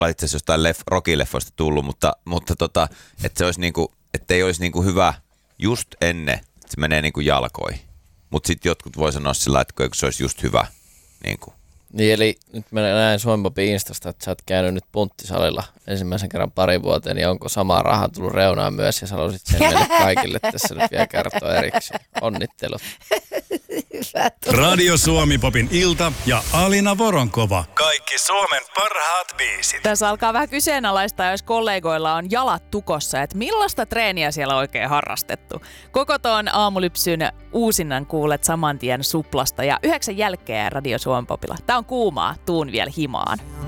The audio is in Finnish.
itse asiassa jostain rockileffoista tullut, mutta että se olisi niinku, että ei olisi niinku hyvä just ennen, että se menee niinku jalkoihin. Mutta sitten jotkut voi sanoa sillä, että se olisi just hyvä. Niinku. Niin, eli nyt mä näin Suomipopin Instasta, että sä oot käynyt nyt punttisalilla ensimmäisen kerran pari vuoteen, niin onko samaa rahaa tullut reunaan myös, ja sä haluaisit sen meille kaikille tässä nyt vielä kertoa erikseen. Onnittelut. Radio Suomi-popin ilta ja Alina Voronkova. Kaikki Suomen parhaat biisit. Tässä alkaa vähän kyseenalaistaa, jos kollegoilla on jalat tukossa, että millaista treeniä siellä on oikein harrastettu. Koko tuon aamulypsyn uusinnan kuulet saman tien Suplasta ja 9 jälkeen Radio Suomi-popilla. Tää on kuumaa, tuun vielä himaan.